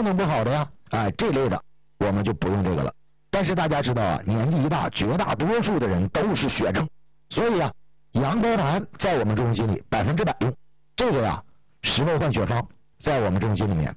功能不好的呀，这类的我们就不用这个了。但是大家知道啊，年纪一大，绝大多数的人都是血症，所以啊，羊羔盘在我们中心里100%用。这个呀，十味换血方在我们中心里面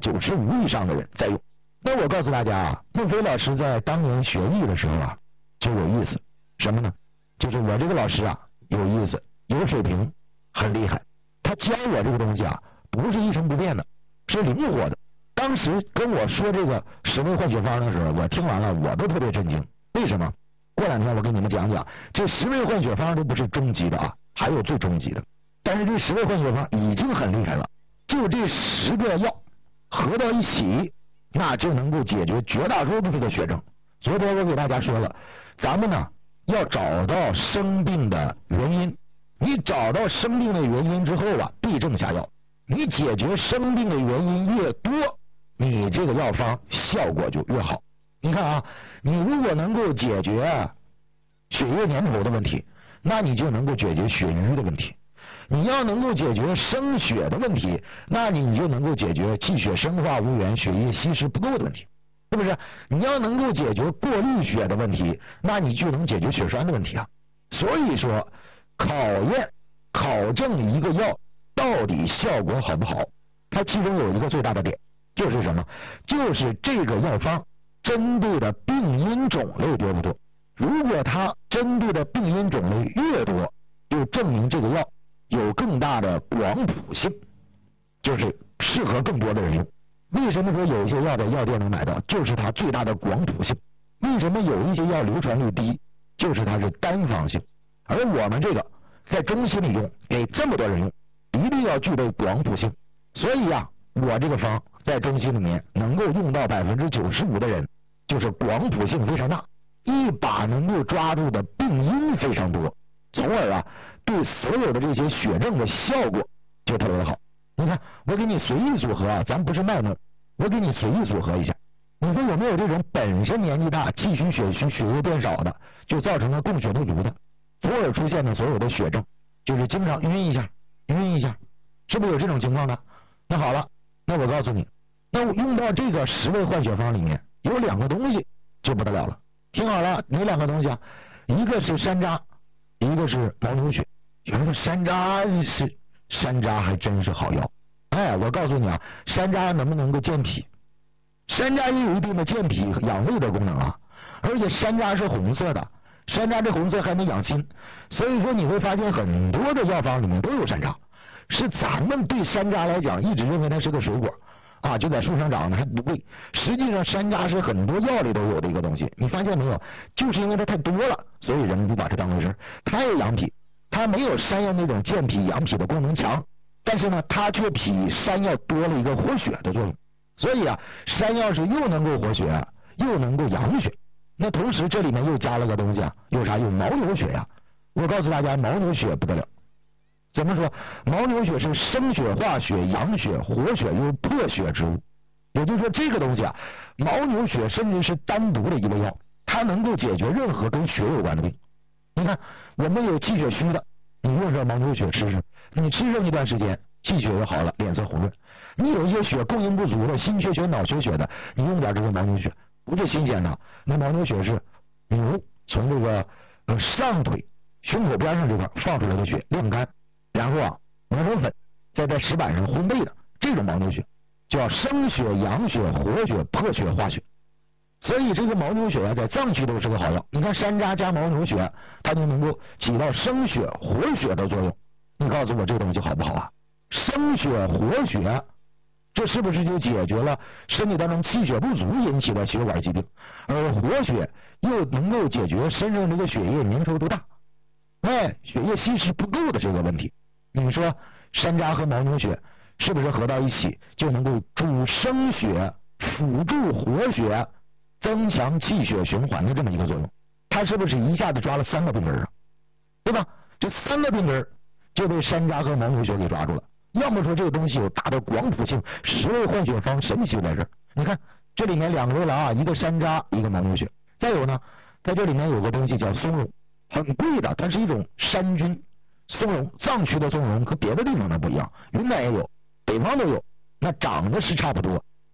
95%以上的人在用。那我告诉大家啊，孟非老师在当年学艺的时候啊，就有意思。什么呢？就是我这个老师啊，有意思，有水平，很厉害。他教我这个东西啊，不是一成不变的，是灵活的。当时跟我说这个十味换血方的时候，我听完了我都特别震惊。为什么？过两天我跟你们讲讲，这十味换血方都不是终极的啊，还有最终极的。但是这十味换血方已经很厉害了，就这10个药合到一起，那就能够解决绝大多数的血症。昨天我给大家说了，咱们呢要找到生病的原因，你找到生病的原因之后啊，对症下药。你解决生病的原因越多，你这个药方效果就越好。你看啊，你如果能够解决血液粘稠的问题，那你就能够解决血瘀的问题。你要能够解决生血的问题，那你就能够解决气血生化无源、血液稀释不够的问题，是不是？你要能够解决过滤血的问题，那你就能解决血栓的问题啊。所以说，考证一个药到底效果好不好，它其中有一个最大的点，就是什么？就是这个药方针对的病因种类多不多。如果它针对的病因种类越多，就证明这个药有更大的广谱性，就是适合更多的人用。为什么说有一些药在药店能买到？就是它最大的广谱性。为什么有一些药流传率低？就是它是单方性。而我们这个在中西里用，给这么多人用，一定要具备广谱性。所以啊，我这个方在中西里面能够用到95%的人，就是广谱性非常大，一把能够抓住的病因非常多，从而啊对所有的这些血症的效果就特别好。你看，我给你随意组合啊，咱不是卖弄，我给你随意组合一下。你说有没有这种本身年纪大、气虚血虚、血液变少的，就造成了供血不足的，从而出现的所有的血症，就是经常晕一下，是不是有这种情况呢？那好了，那我告诉你，那我用到这个十味换血方里面有2个东西就不得了了。听好了，哪2个东西啊？一个是山楂，一个是牦牛血。有人说山楂还真是好药。我告诉你啊，山楂能不能够健脾？山楂也有一定的健脾养胃的功能啊，而且山楂是红色的，山楂这红色还能养心，所以说你会发现很多的药方里面都有山楂。是咱们对山楂来讲一直认为它是个水果啊，就在树上长的还不贵。实际上山楂是很多药里都有的一个东西，你发现没有？就是因为它太多了，所以人们不把它当回事。它也养脾，它没有山药那种健脾养脾的功能强，但是呢，它却比山药多了一个活血的作用。所以啊，山药是又能够活血，又能够养血。那同时这里面又加了个东西啊，有啥？有牦牛血呀。我告诉大家，牦牛血不得了。怎么说？牦牛血是生血、化血、养血、活血又破血之物。也就是说，这个东西啊，牦牛血甚至是单独的一味药，它能够解决任何跟血有关的病。你看，我们有气血虚的，你用上牦牛血吃吃，你吃上一段时间，气血又好了，脸色红润。你有一些血供应不足的，心缺血、脑缺血的，你用点这个牦牛血，不是新鲜的。那牦牛血是牛从这个上腿胸口边上这块放出来的血，晾干，然后啊磨成粉，再在石板上烘焙的这种牦牛血，叫生血、养血、活血、破血、化血。所以这个牦牛血啊，在脏区都是个好药。你看山楂加牦牛血，它就能够起到生血、活血的作用。你告诉我这个东西好不好啊？生血、活血，这是不是就解决了身体当中气血不足引起的血管疾病？而活血又能够解决身上这个血液粘稠度大，血液稀释不够的这个问题。你说山楂和牦牛血是不是合到一起就能够助生血、辅助活血、增强气血循环的这么一个作用？它是不是一下子抓了3个病根啊？对吧？这3个病根就被山楂和牦牛血给抓住了。要么说这个东西有大的广谱性，十味换血方神奇在这儿。你看这里面2个了啊，一个山楂，一个牦牛血。再有呢，在这里面有个东西叫松茸，很贵的，它是一种山菌。松茸，藏区的松茸和别的地方的不一样，云南也有，北方都有，那长得是差不多，